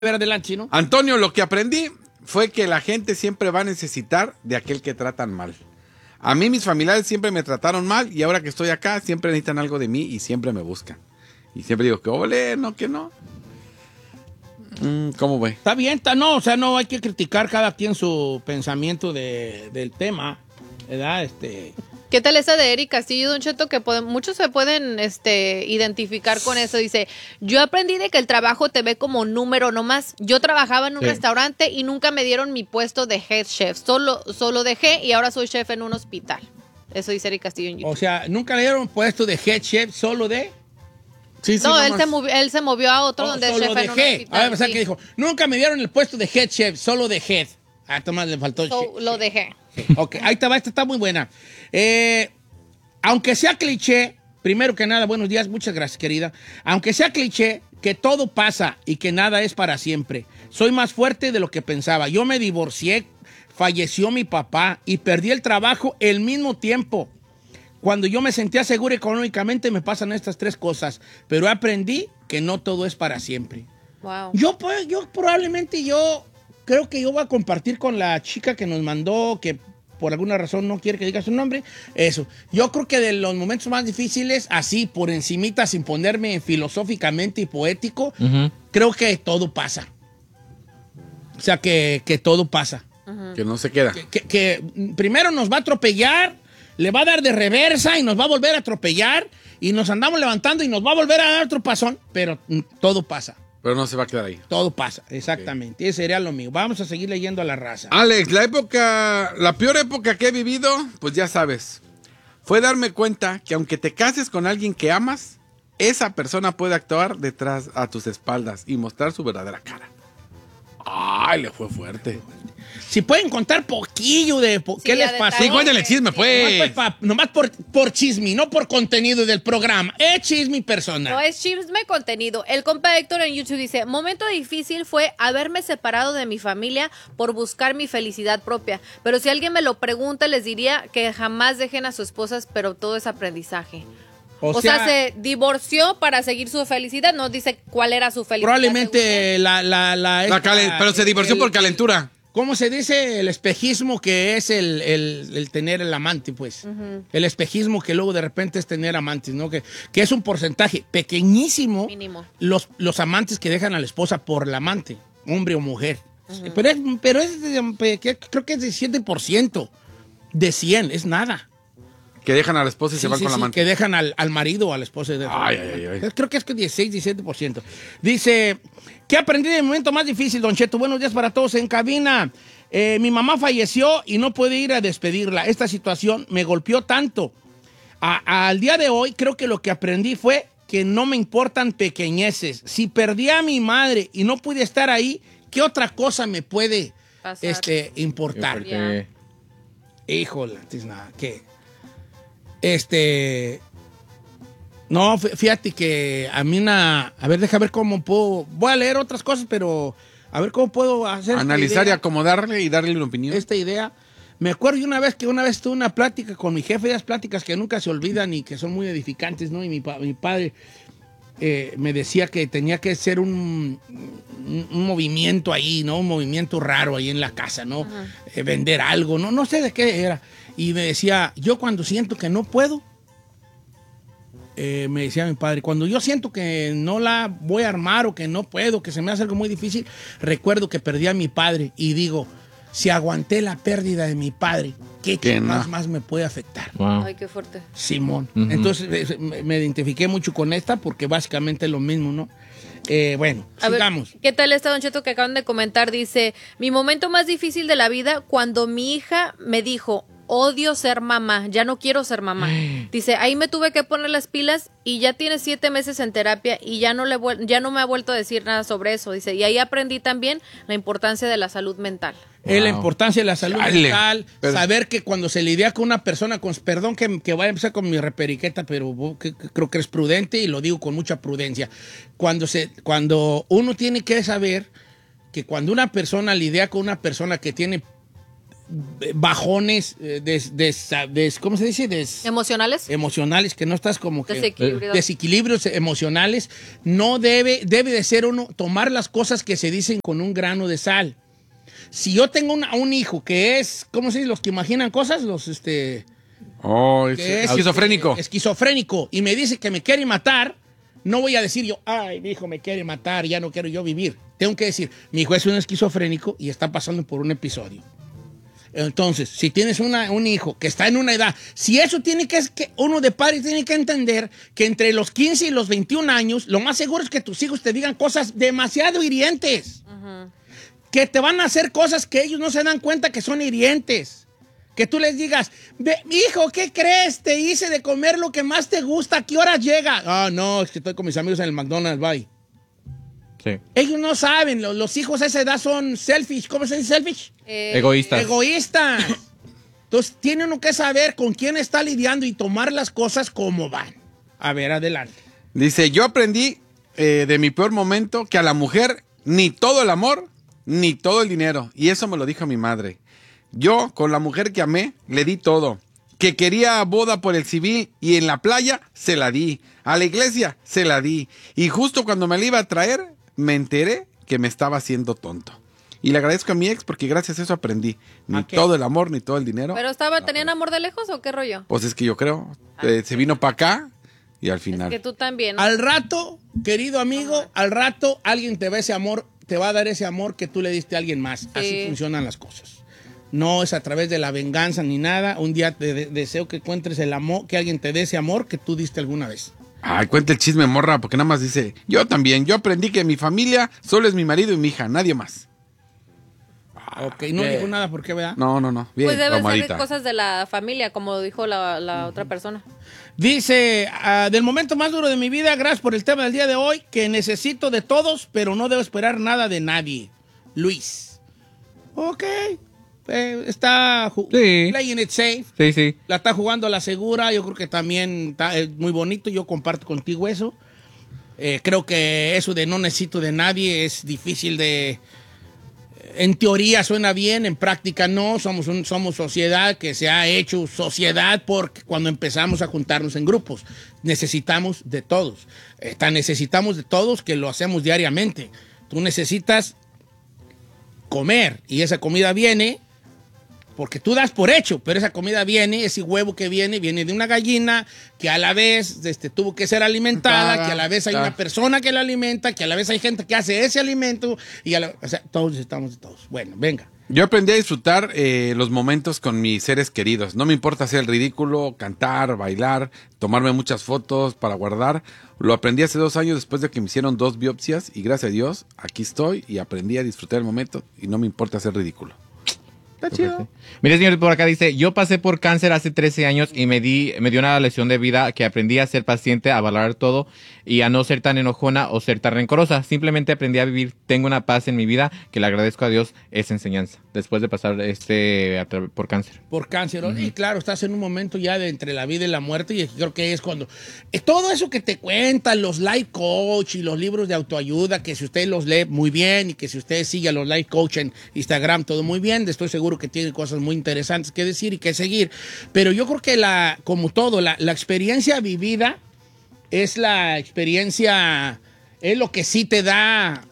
ver, adelante, ¿no? Antonio, lo que aprendí fue que la gente siempre va a necesitar de aquel que tratan mal. A mí mis familiares siempre me trataron mal y ahora que estoy acá siempre necesitan algo de mí y siempre me buscan. Y siempre digo que ole, no, que no. ¿Cómo ve? Está bien, no, o sea, no hay que criticar cada quien su pensamiento del tema, ¿verdad? ¿Qué tal esa de Eric Castillo, Don Cheto? Que muchos se pueden identificar con eso. Dice, yo aprendí de que el trabajo te ve como número nomás. Yo trabajaba en un restaurante y nunca me dieron mi puesto de head chef. Solo dejé y ahora soy chef en un hospital. Eso dice Eric Castillo en YouTube. O sea, nunca le dieron puesto de head chef, solo de... Sí, no, él se movió a otro donde es chef en un hospital. A ver, que dijo, nunca me dieron el puesto de head chef, solo de head. Ah, Tomás, le faltó lo dejé. Ok, ahí está, esta está muy buena. Aunque sea cliché, primero que nada, buenos días, muchas gracias, querida. Aunque sea cliché, que todo pasa y que nada es para siempre. Soy más fuerte de lo que pensaba. Yo me divorcié, falleció mi papá y perdí el trabajo al mismo tiempo. Cuando yo me sentía seguro económicamente me pasan estas tres cosas, pero aprendí que no todo es para siempre. Wow. Yo probablemente creo que yo voy a compartir con la chica que nos mandó, que por alguna razón no quiere que diga su nombre, eso. Yo creo que de los momentos más difíciles, así por encimita, sin ponerme filosóficamente y poético, creo que todo pasa. O sea, que todo pasa. Que no se queda. Que primero nos va a atropellar, le va a dar de reversa y nos va a volver a atropellar y nos andamos levantando y nos va a volver a dar otro pasón, pero todo pasa. Pero no se va a quedar ahí. Todo pasa, exactamente. Okay. Ese sería lo mío. Vamos a seguir leyendo a la raza. Alex, la peor época que he vivido, pues ya sabes, fue darme cuenta que aunque te cases con alguien que amas, esa persona puede actuar detrás a tus espaldas y mostrar su verdadera cara. Ay, le fue fuerte. Si pueden contar poquillo de qué les pasó. Sí, cuéntale chisme, pues. Nomás por chisme, no por contenido del programa. Es chisme personal. No, es chisme contenido. El compa Héctor en YouTube dice, momento difícil fue haberme separado de mi familia por buscar mi felicidad propia. Pero si alguien me lo pregunta, les diría que jamás dejen a sus esposas, pero todo es aprendizaje. O sea, se divorció para seguir su felicidad. No dice cuál era su felicidad. Probablemente pero se divorció por calentura. ¿Cómo se dice? El espejismo que es el tener el amante, pues. El espejismo que luego de repente es tener amantes, ¿no? Que es un porcentaje pequeñísimo. Mínimo. Los amantes que dejan a la esposa por la amante, hombre o mujer. Pero creo que es de 7%. De 100, es nada. Que dejan a la esposa y se van con la amante. Que dejan al marido o a la esposa. Ay. Creo que es que 16, 17%. Dice, ¿qué aprendí del momento más difícil, Don Cheto? Buenos días para todos en cabina. Mi mamá falleció y no pude ir a despedirla. Esta situación me golpeó tanto. Al día de hoy, creo que lo que aprendí fue que no me importan pequeñeces. Si perdí a mi madre y no pude estar ahí, ¿qué otra cosa me puede importar? Híjole, nada, ¿qué? No, fíjate que a mí a ver, deja ver cómo puedo, voy a leer otras cosas, pero a ver cómo puedo hacer analizar y acomodarle y darle una opinión. Esta idea, me acuerdo de una vez tuve una plática con mi jefe, esas pláticas que nunca se olvidan y que son muy edificantes, ¿no? Y mi padre me decía que tenía que ser un movimiento ahí, ¿no? Un movimiento raro ahí en la casa, ¿no? Vender algo, no sé de qué era. Y me decía, yo cuando siento que no puedo, me decía mi padre, cuando yo siento que no la voy a armar o que no puedo, que se me hace algo muy difícil, recuerdo que perdí a mi padre y digo, si aguanté la pérdida de mi padre, ¿qué más me puede afectar? Wow. Ay, qué fuerte. Simón. Entonces me identifiqué mucho con esta porque básicamente es lo mismo, ¿no? Bueno, sigamos. ¿Qué tal está, Don Cheto, que acaban de comentar? Dice, mi momento más difícil de la vida cuando mi hija me dijo, odio ser mamá, ya no quiero ser mamá. Dice, ahí me tuve que poner las pilas y ya tiene 7 meses en terapia y ya no me ha vuelto a decir nada sobre eso. Dice, y ahí aprendí también la importancia de la salud mental. La importancia de la salud mental, saber que cuando se lidia con una persona, perdón que vaya a empezar con mi reperiqueta, pero creo que eres prudente y lo digo con mucha prudencia. Cuando uno tiene que saber que cuando una persona lidia con una persona que tiene bajones, ¿cómo se dice? ¿Emocionales? Que no estás como que... Desequilibrios. Desequilibrios emocionales. No debe de ser uno tomar las cosas que se dicen con un grano de sal. Si yo tengo un hijo que es, ¿cómo se dice? Los que imaginan cosas, que es esquizofrénico. Esquizofrénico. Y me dice que me quiere matar, no voy a decir yo, ay, mi hijo me quiere matar, ya no quiero yo vivir. Tengo que decir, mi hijo es un esquizofrénico y está pasando por un episodio. Entonces, si tienes un hijo que está en una edad, si eso tiene que uno de padres tiene que entender que entre los 15 y los 21 años, lo más seguro es que tus hijos te digan cosas demasiado hirientes. Que te van a hacer cosas que ellos no se dan cuenta que son hirientes. Que tú les digas, hijo, ¿qué crees? Te hice de comer lo que más te gusta. ¿A qué hora llega? Ah, no, es que estoy con mis amigos en el McDonald's, bye. Sí. Ellos no saben, los hijos a esa edad son selfish. ¿Cómo se dice selfish? Egoístas. Entonces, tiene uno que saber con quién está lidiando y tomar las cosas como van. A ver, adelante. Dice, yo aprendí de mi peor momento que a la mujer ni todo el amor, ni todo el dinero. Y eso me lo dijo mi madre. Yo, con la mujer que amé, le di todo. Que quería boda por el civil y en la playa, se la di. A la iglesia, se la di. Y justo cuando me la iba a traer, me enteré que me estaba haciendo tonto. Y le agradezco a mi ex porque gracias a eso aprendí. Ni todo el amor, ni todo el dinero. ¿Pero tenían amor de lejos o qué rollo? Pues es que yo creo. Se vino para acá y al final. Es que tú también, ¿no? Al rato, querido amigo, al rato alguien te va a dar ese amor que tú le diste a alguien más. Sí. Así funcionan las cosas. No es a través de la venganza ni nada. Un día te deseo que encuentres el amor, que alguien te dé ese amor que tú diste alguna vez. Ay, cuenta el chisme, morra, porque nada más dice, yo también, yo aprendí que mi familia solo es mi marido y mi hija, nadie más. Ok, no dijo nada, ¿por qué, verdad? No. Bien, pues deben ser cosas de la familia, como dijo la otra persona. Dice, del momento más duro de mi vida, gracias por el tema del día de hoy, que necesito de todos, pero no debo esperar nada de nadie. Luis. Ok. Está playing it safe. Sí. La está jugando a la segura. Yo creo que también es muy bonito. Yo comparto contigo eso. Creo que eso de no necesito de nadie es difícil de... En teoría suena bien, en práctica no. Somos sociedad que se ha hecho sociedad porque cuando empezamos a juntarnos en grupos necesitamos de todos. Necesitamos de todos que lo hacemos diariamente. Tú necesitas comer y esa comida viene porque tú das por hecho, pero esa comida viene, ese huevo que viene de una gallina que a la vez tuvo que ser alimentada, que a la vez hay una persona que la alimenta, que a la vez hay gente que hace ese alimento y o sea, todos necesitamos de todos. Bueno, venga. Yo aprendí a disfrutar los momentos con mis seres queridos. No me importa hacer el ridículo, cantar, bailar, tomarme muchas fotos para guardar. Lo aprendí hace 2 años después de que me hicieron 2 biopsias y gracias a Dios aquí estoy y aprendí a disfrutar el momento y no me importa hacer ridículo. Está chido. Mire, señor, por acá dice, yo pasé por cáncer hace 13 años y me dio una lección de vida que aprendí a ser paciente, a valorar todo y a no ser tan enojona o ser tan rencorosa. Simplemente aprendí a vivir, tengo una paz en mi vida que le agradezco a Dios esa enseñanza, después de pasar por cáncer. Por cáncer, y claro, estás en un momento ya de entre la vida y la muerte y creo que es cuando... todo eso que te cuentan, los life coach y los libros de autoayuda, que si usted los lee muy bien y que si usted sigue a los life coach en Instagram, todo muy bien, estoy seguro que tiene cosas muy interesantes que decir y que seguir, pero yo creo que como todo, la experiencia vivida es la experiencia, es lo que sí te da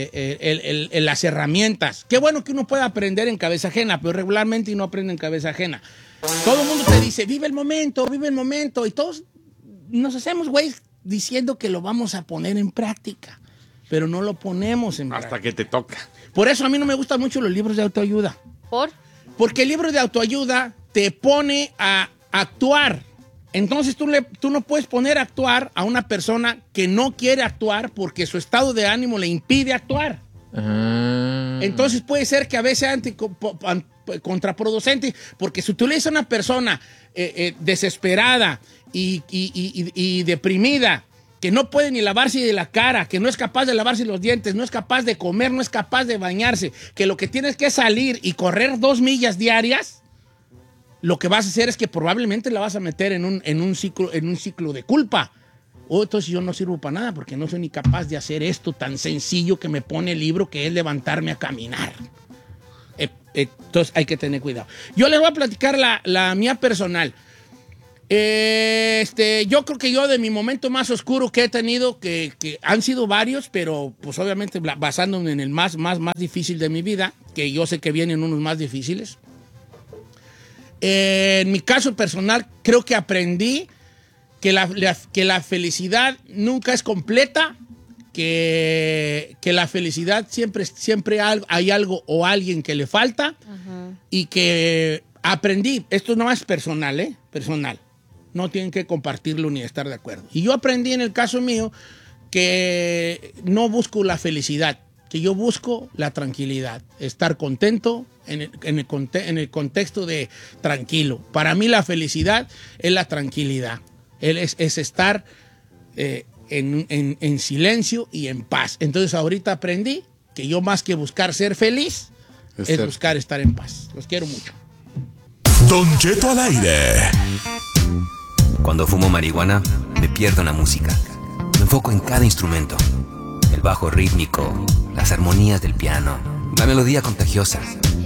las herramientas. Qué bueno que uno pueda aprender en cabeza ajena, pero regularmente uno aprende en cabeza ajena. Todo el mundo te dice, vive el momento, y todos nos hacemos güeyes diciendo que lo vamos a poner en práctica, pero no lo ponemos en práctica. Hasta que te toca. Por eso a mí no me gustan mucho los libros de autoayuda. Porque el libro de autoayuda te pone a actuar. Entonces tú no puedes poner a actuar a una persona que no quiere actuar porque su estado de ánimo le impide actuar. Entonces puede ser que a veces sea contraproducente, porque si tú le dices a una persona desesperada y deprimida, que no puede ni lavarse de la cara, que no es capaz de lavarse los dientes, no es capaz de comer, no es capaz de bañarse, que lo que tienes que salir y correr 2 millas diarias, lo que vas a hacer es que probablemente la vas a meter en un ciclo de culpa. Entonces yo no sirvo para nada porque no soy ni capaz de hacer esto tan sencillo que me pone el libro, que es levantarme a caminar. Entonces hay que tener cuidado. Yo les voy a platicar la mía personal. Yo creo que yo de mi momento más oscuro que he tenido, que han sido varios, pero pues obviamente basándome en el más difícil de mi vida, que yo sé que vienen unos más difíciles. En mi caso personal, creo que aprendí que la felicidad nunca es completa, que la felicidad siempre hay algo o alguien que le falta, y que aprendí, esto no es personal, personal, no tienen que compartirlo ni estar de acuerdo. Y yo aprendí en el caso mío que no busco la felicidad, que yo busco la tranquilidad, estar contento en el contexto de tranquilo. Para mí la felicidad es la tranquilidad, es estar en silencio y en paz. Entonces ahorita aprendí que yo más que buscar ser feliz, es buscar estar en paz. Los quiero mucho. Don Cheto al aire. Cuando fumo marihuana, me pierdo en la música. Me enfoco en cada instrumento. El bajo rítmico, las armonías del piano, la melodía contagiosa.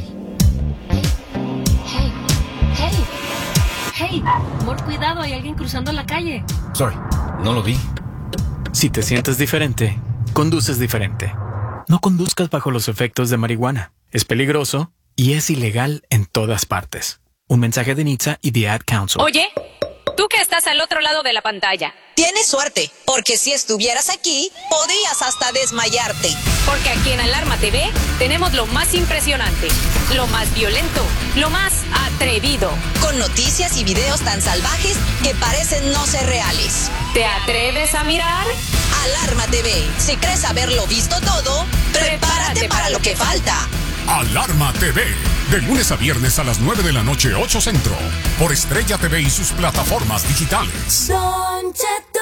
Hey, amor, cuidado, hay alguien cruzando la calle. Sorry, no lo vi. Si te sientes diferente, conduces diferente. No conduzcas bajo los efectos de marihuana. Es peligroso y es ilegal en todas partes. Un mensaje de NHTSA y The Ad Council. Oye, tú que estás al otro lado de la pantalla. Tienes suerte, porque si estuvieras aquí, podrías hasta desmayarte. Porque aquí en Alarma TV tenemos lo más impresionante, lo más violento, lo más atrevido. Con noticias y videos tan salvajes que parecen no ser reales. ¿Te atreves a mirar? Alarma TV. Si crees haberlo visto todo, prepárate para lo que falta. Alarma TV, de lunes a viernes a las 9 de la noche, 8 Centro, por Estrella TV y sus plataformas digitales. Don Cheto.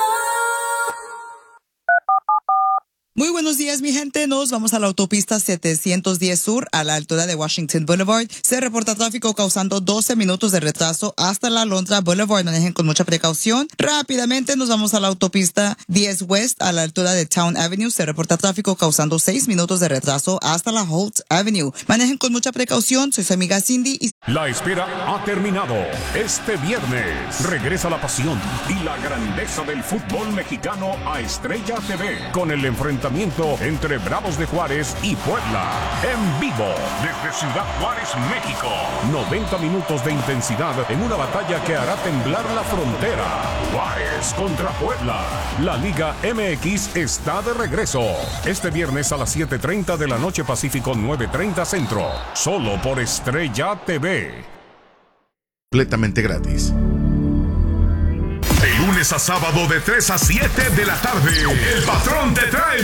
Muy buenos días, mi gente. Nos vamos a la autopista 710 Sur, a la altura de Washington Boulevard. Se reporta tráfico causando 12 minutos de retraso hasta la Alondra Boulevard. Manejen con mucha precaución. Rápidamente nos vamos a la autopista 10 West, a la altura de Town Avenue. Se reporta tráfico causando 6 minutos de retraso hasta la Holt Avenue. Manejen con mucha precaución. Soy su amiga Cindy. La espera ha terminado. Este viernes regresa la pasión y la grandeza del fútbol mexicano a Estrella TV, con el enfrentamiento entre Bravos de Juárez y Puebla. En vivo, desde Ciudad Juárez, México. 90 minutos de intensidad en una batalla que hará temblar la frontera. Juárez contra Puebla. La Liga MX está de regreso. Este viernes a las 7:30 de la noche Pacífico, 9:30 Centro. Solo por Estrella TV. Completamente gratis. De lunes a sábado de 3 a 7 de la tarde, el patrón te trae